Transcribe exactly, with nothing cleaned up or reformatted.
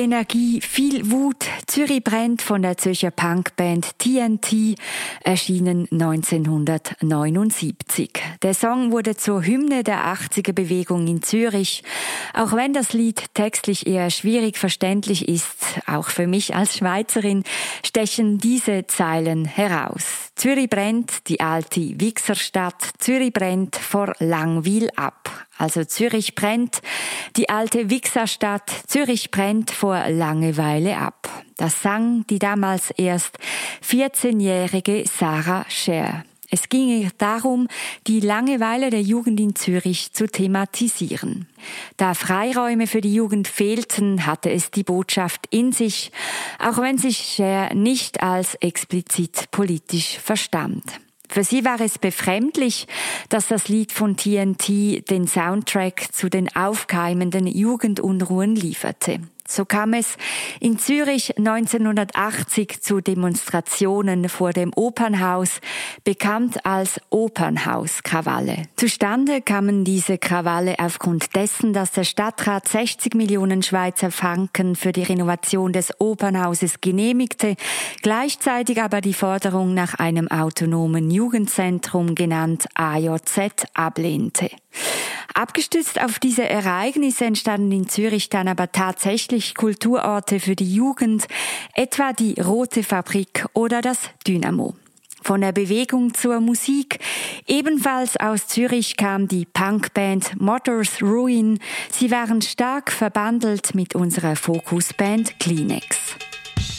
Energie, viel Wut. Zürich brennt von der Zürcher Punkband T N T, erschienen neunzehnhundertneunundsiebzig. Der Song wurde zur Hymne der achtziger-Bewegung in Zürich. Auch wenn das Lied textlich eher schwierig verständlich ist, auch für mich als Schweizerin, stechen diese Zeilen heraus. Zürich brennt, die alte Wichserstadt. Zürich brennt vor Langwil ab. Also Zürich brennt, die alte Wichserstadt. Zürich brennt vor Langeweile ab. Das sang die damals erst vierzehnjährige Sarah Scher. Es ging ihr darum, die Langeweile der Jugend in Zürich zu thematisieren. Da Freiräume für die Jugend fehlten, hatte es die Botschaft in sich, auch wenn sich Scher nicht als explizit politisch verstand. Für sie war es befremdlich, dass das Lied von T N T den Soundtrack zu den aufkeimenden Jugendunruhen lieferte. So kam es in Zürich neunzehnhundertachtzig zu Demonstrationen vor dem Opernhaus, bekannt als Opernhauskrawalle. Zustande kamen diese Krawalle aufgrund dessen, dass der Stadtrat sechzig Millionen Schweizer Franken für die Renovation des Opernhauses genehmigte, gleichzeitig aber die Forderung nach einem autonomen Jugendzentrum, genannt A J Z, ablehnte. Abgestützt auf diese Ereignisse entstanden in Zürich dann aber tatsächlich Kulturorte für die Jugend, etwa die Rote Fabrik oder das Dynamo. Von der Bewegung zur Musik. Ebenfalls aus Zürich kam die Punkband Mother's Ruin. Sie waren stark verbandelt mit unserer Fokusband Kleenex.